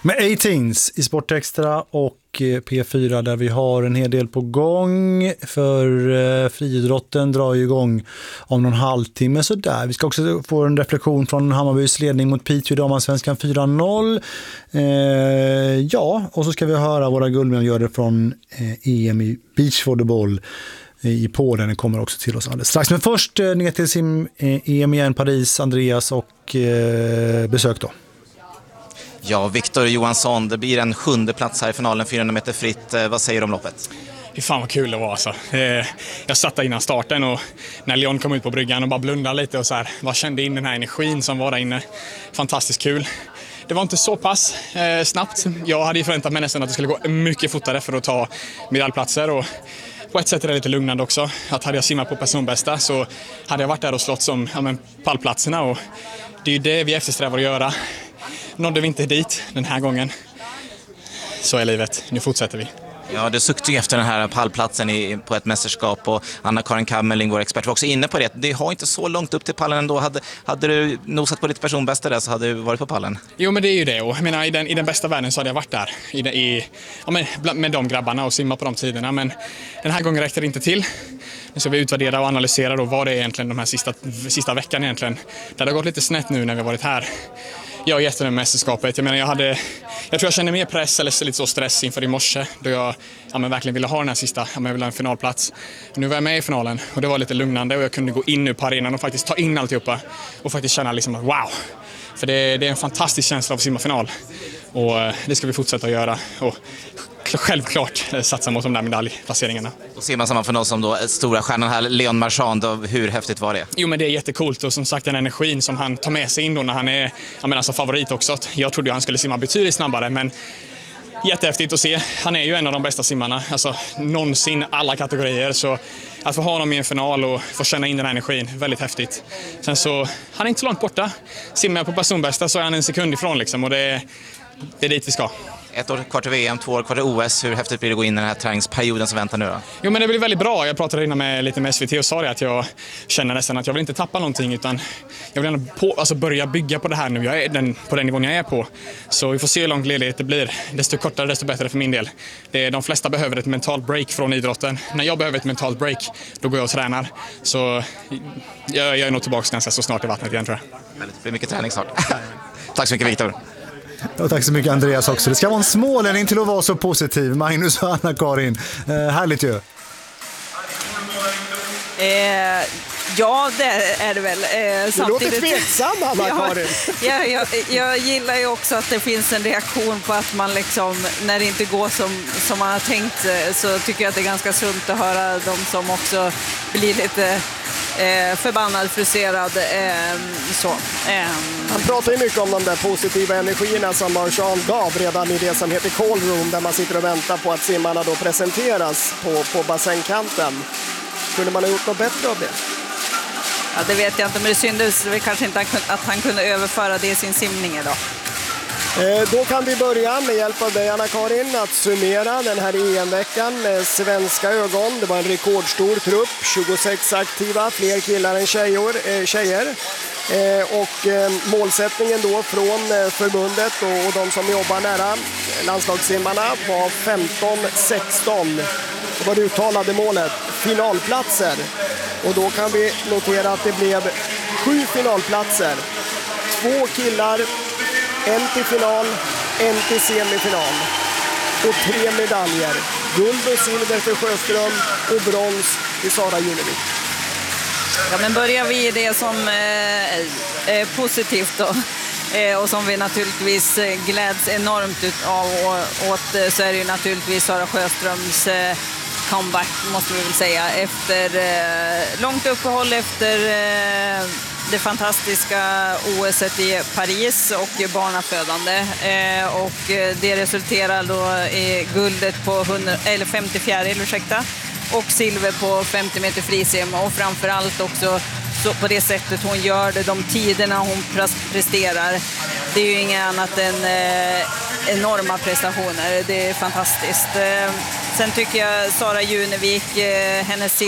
Med 18s i Sportextra och P4 där vi har en hel del på gång, för friidrotten drar ju igång om någon halvtimme så där. Vi ska också få en reflektion från Hammarbys ledning mot Piteå i damallsvenskan 4-0. Ja, och så ska vi höra våra guldmedaljörer från EM i beachvolleyboll i Polen. Den kommer också till oss alldeles strax. Men först ner till EM igen, Paris, Andreas och besök då. Ja, Victor Johansson, det blir en 7:e plats här i finalen, 400 meter fritt. Vad säger du om loppet? Hur fan vad kul det var alltså. Jag satt där innan starten och när Leon kom ut på bryggan och bara blundade lite och så här, bara kände in den här energin som var där inne. Fantastiskt kul. Det var inte så pass snabbt. Jag hade ju förväntat mig nästan att det skulle gå mycket fortare för att ta medaljplatser, och på ett sätt är det lite lugnande också. Att hade jag simmat på personbästa så hade jag varit där och slått som pallplatserna, och det är ju det vi eftersträvar att göra. Nådde vi inte dit den här gången. Så är livet. Nu fortsätter vi. Ja, det suktar ju efter den här pallplatsen på ett mästerskap, och Anna-Karin Kammerling, vår expert, var också inne på det. Det har inte så långt upp till pallen ändå. Hade du nosat på ditt personbästa där så hade du varit på pallen. Jo, men det är ju det. Och jag menar, i den bästa världen så hade jag varit där med de grabbarna och simma på de tiderna. Men den här gången räckte det inte till. Nu ska vi utvärdera och analysera då vad det är egentligen de här sista veckan egentligen. Det har gått lite snett nu när vi har varit här. Jag är jättenöjd med mästerskapet. Jag menar, jag tror jag känner mer press eller lite så stress inför i morse då jag verkligen ville ha den här sista, jag ville ha en finalplats. Nu var jag med i finalen och det var lite lugnande, och jag kunde gå in nu på arenan och faktiskt ta in alltihopa och faktiskt känna liksom att wow. För det är en fantastisk känsla av att simma final, och det ska vi fortsätta att göra och självklart satsa mot de där medaljplaceringarna. Och ser man samma final som då stora stjärnan här, Leon Marchand, då, hur häftigt var det? Jo, men det är jättekult, och som sagt den energin som han tar med sig in då när han är alltså favorit också. Jag trodde han skulle simma betydligt snabbare, men jättehäftigt att se. Han är ju en av de bästa simmarna, alltså någonsin, alla kategorier, så att få ha honom i en final och få känna in den här energin, väldigt häftigt. Sen så, han är inte så långt borta. Simmar jag på personbästa så är han en sekund ifrån liksom, och det är dit vi ska. 1 år kvar till VM, 2 år kvar till OS. Hur häftigt blir det att gå in i den här träningsperioden som väntar nu då? Jo, men det blir väldigt bra. Jag pratade innan lite med SVT och sa det att jag känner nästan att jag vill inte tappa någonting, utan jag vill gärna börja bygga på det här nu. Jag är på den nivån jag är på. Så vi får se hur långt ledighet det blir. Desto kortare, desto bättre för min del. De flesta behöver ett mentalt break från idrotten. När jag behöver ett mentalt break, då går jag och tränar. Så jag är nog tillbaka ganska så snart i vattnet igen, tror jag. Det blir mycket träning snart. Tack så mycket, Victor. Och tack så mycket, Andreas också. Det ska vara en smålänning till att vara så positiv. Magnus och Anna-Karin. Härligt ju. Ja, det är det väl. Du låter tveksam, Anna-Karin. Jag gillar ju också att det finns en reaktion på att man liksom, när det inte går som man har tänkt, så tycker jag att det är ganska sunt att höra de som också blir lite förbannad, frustrerad. Han pratar ju mycket om de där positiva energierna som Marchand gav redan i det som heter call room, där man sitter och väntar på att simmarna då presenteras på bassängkanten. Kunde man ha gjort något bättre av det? Ja, det vet jag inte, men det syntes kanske inte att han kunde överföra det i sin simning idag. Då kan vi börja med hjälp av dig, Anna-Karin, att summera den här EM-veckan med svenska ögon. Det var en rekordstor trupp, 26 aktiva, fler killar än tjejer. Och målsättningen då från förbundet och de som jobbar nära landslagssimmarna var 15-16. Det var det uttalade målet, finalplatser. Och då kan vi notera att det blev 7 finalplatser. 2 killar, en till final, en till semifinal. Och 3 medaljer. Guld och silver för Sjöström och brons till Sara Junevik. Ja, men börjar vi i det som är positivt då, och som vi naturligtvis gläds enormt åt, så är det ju naturligtvis Sara Sjöströms comeback, måste vi väl säga, efter långt uppehåll efter det fantastiska OS i Paris och barnafödande, och det resulterar då i guldet på 50 fjäril, och silver på 50 meter frisim, och framförallt också så på det sättet hon gör det, de tiderna hon presterar. Det är ju inget annat än enorma prestationer. Det är fantastiskt. Sen tycker jag Sara Junevik,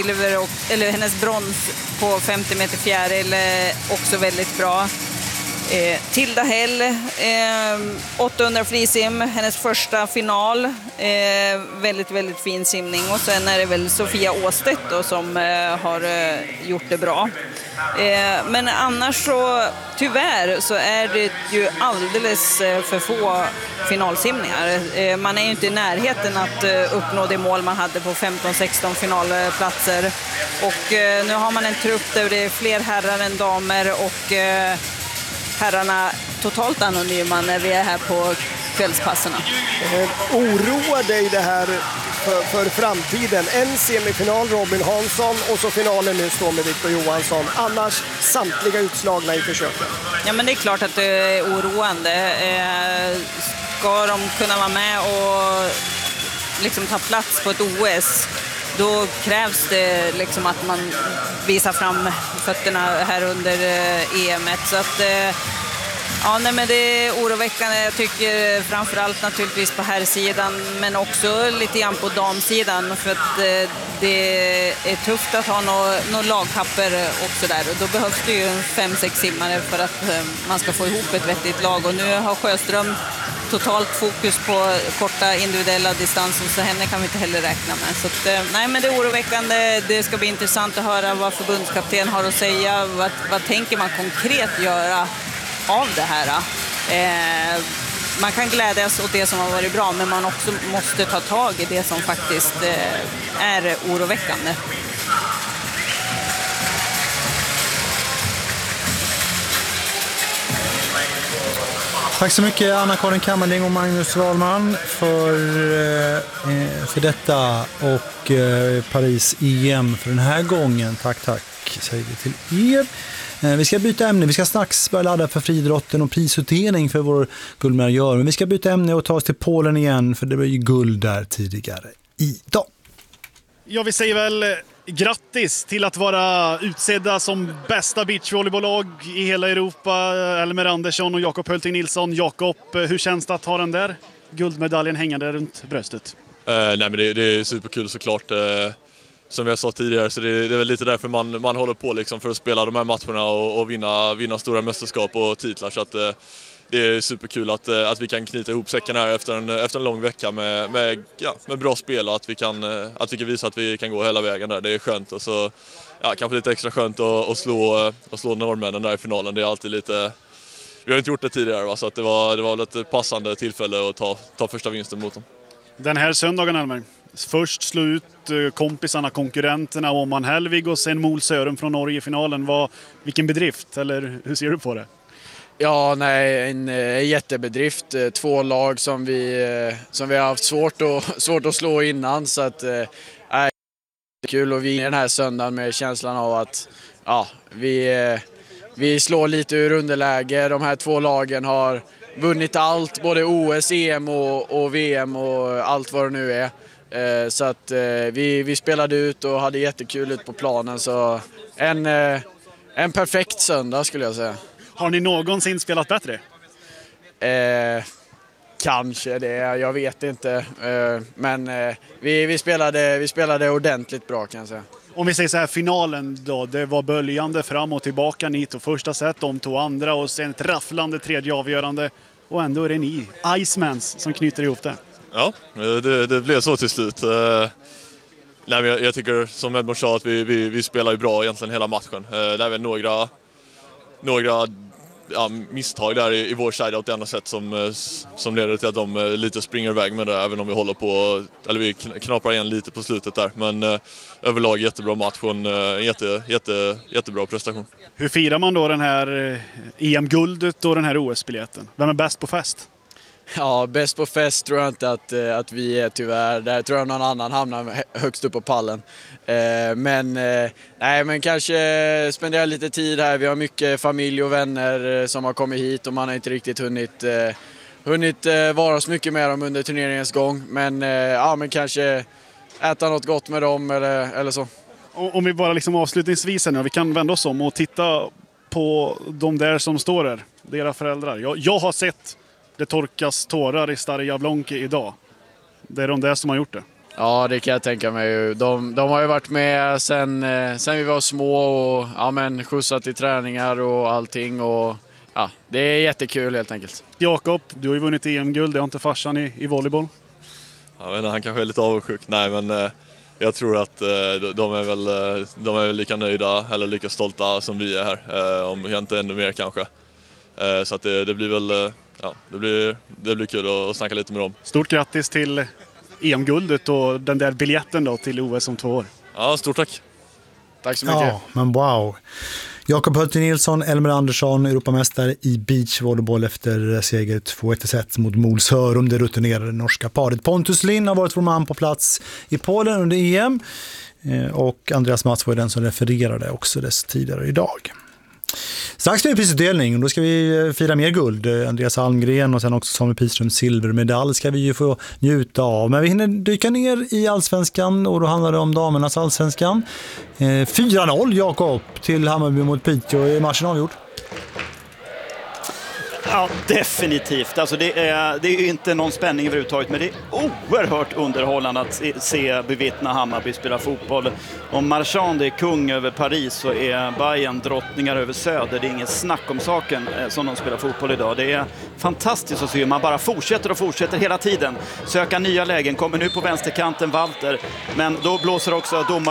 hennes brons på 50 meter fjäril också väldigt bra. Tilda Hell, 800 frisim, hennes första final. Väldigt, väldigt fin simning. Och sen är det väl Sofia Åstedt då, som har gjort det bra. Men annars så, tyvärr, så är det ju alldeles för få finalsimningar. Man är ju inte i närheten att uppnå det mål man hade på 15-16 finalplatser. Och nu har man en trupp där det är fler herrar än damer, och herrarna totalt anonyma när vi är här på kvällspasserna. Oroar dig det här för framtiden? En semifinal, Robin Hansson, och så finalen nu står med Victor Johansson. Annars samtliga utslagna i försöken. Ja, men det är klart att det är oroande. Ska de kunna vara med och liksom ta plats på ett OS, då krävs det liksom att man visar fram fötterna här under EM-et. Så att, ja, nej, men det är oroväckande. Jag tycker framförallt naturligtvis på herrsidan, men också lite grann på damsidan, för att det är tufft att ha några lagpapper också där. Och då behövs det ju 5-6 simmare för att man ska få ihop ett vettigt lag. Och nu har Sjöström totalt fokus på korta individuella distanser, så henne kan vi inte heller räkna med. Så att, nej, men det är oroväckande. Det ska bli intressant att höra vad förbundskapten har att säga. Vad tänker man konkret göra av det här? Man kan glädjas åt det som har varit bra, men man också måste ta tag i det som faktiskt är oroväckande. Tack så mycket Anna-Karin Kammerling och Magnus Wahlman för detta, och Paris EM för den här gången. Tack säger vi till er. Vi ska byta ämne. Vi ska strax börja ladda för friidrotten och prisutdelning för vår guldmedaljör. Men vi ska byta ämne och ta oss till Polen igen, för det var ju guld där tidigare idag. Ja, vi säger väl grattis till att vara utsedda som bästa beachvolleybollag i hela Europa. Elmer Andersson och Jakob Hölting Nilsson. Jakob, hur känns det att ha den där guldmedaljen hängande runt bröstet? Nej, men det är superkul såklart. Som jag sa tidigare, så det är väl lite därför man håller på liksom, för att spela de här matcherna och vinna stora mästerskap och titlar. Så att det är superkul att vi kan knyta ihop säcken här efter en lång vecka med bra spel, och att vi kan visa att vi kan gå hela vägen där. Det är skönt, och så kanske lite extra skönt att slå norrmännen där i finalen. Det är alltid lite, vi har inte gjort det tidigare, va? Så att det var ett passande tillfälle att ta första vinsten mot dem. Den här söndagen, Elmer, först slå ut kompisarna, konkurrenterna, Oman Helvig och sen Mol Sören från Norge i finalen. Vilken bedrift, eller hur ser du på det? Ja, nej, en jättebedrift. 2 lag som vi har haft svårt att slå innan, så att det är kul att vinna den här söndagen med känslan av att vi slår lite ur underläge. De här 2 lagen har vunnit allt, både OS, EM och VM och allt vad det nu är. Så att vi spelade ut och hade jättekul ut på planen, så en perfekt söndag skulle jag säga. Har ni någonsin spelat bättre? Kanske det, jag vet inte. Men vi spelade ordentligt bra, kan jag säga. Om vi säger så här, finalen då, det var böljande fram och tillbaka. Ni tog första set, de tog andra, och sen ett rafflande tredje avgörande. Och ändå är det ni, Icemans, som knyter ihop det. Ja, det blev så till slut. Nej, men jag tycker, som Edmund sa, att vi spelar ju bra egentligen hela matchen. Det är väl några misstag där i vår sida åt ena sätt som leder till att de lite springer iväg med det, även om vi håller på, eller vi knaprar igen lite på slutet där. Men överlag jättebra match och en jättebra prestation. Hur firar man då den här EM-guldet och den här OS-biljetten? Vem är bäst på fest? Ja, bäst på fest tror jag inte att vi är, tyvärr. Där tror jag någon annan hamnar högst upp på pallen. Men kanske spendera lite tid här. Vi har mycket familj och vänner som har kommit hit, och man har inte riktigt hunnit vara så mycket med dem under turneringens gång. Men kanske äta något gott med dem eller så. Om vi bara liksom avslutningsvis nu, vi kan vända oss om och titta på de där som står där, deras föräldrar. Jag har sett det torkas tårar i Stare Jablonki idag. Det är de där som har gjort det. Ja, det kan jag tänka mig. De har ju varit med sen vi var små och skjutsat i träningar och allting. Och Ja, det är jättekul helt enkelt. Jakob, du har ju vunnit EM-guld, det har inte farsan i volleyboll. Jag vet inte, han kanske är lite avundsjuk. Nej, men jag tror att de är väl lika nöjda eller lika stolta som vi är här. Om inte ännu mer kanske. Så att det blir väl det blir kul att snacka lite med dem. Stort grattis till EM-guldet och den där biljetten då till OS om 2 år. Ja, stort tack. Tack så mycket. Ja, men wow. Jakob Hölting Nilsson, Elmer Andersson, Europamästare i beachvolleyboll efter seger 2-1 mot Mols Hörum, det rutinerade norska paret. Pontus Lind har varit vår man på plats i Polen under EM och Andreas Mats var den som refererade också dess tidigare idag. Strax blir det prisutdelning och då ska vi fira mer guld. Andreas Almgren och sen också Samuel Piströms silvermedalj ska vi ju få njuta av. Men vi hinner dyka ner i allsvenskan och då handlar det om damernas allsvenskan. 4-0 Jakob till Hammarby mot Piteå. Är matchen avgjord? Ja, definitivt. Alltså det är ju inte någon spänning överhuvudtaget, men det är oerhört underhållande att bevittna Hammarby spela fotboll. Om Marchand är kung över Paris så är Bayern drottningar över Söder. Det är ingen snack om saken som de spelar fotboll idag. Det är fantastiskt att se hur man bara fortsätter hela tiden. Söka nya lägen, kommer nu på vänsterkanten Walter, men då blåser också domaren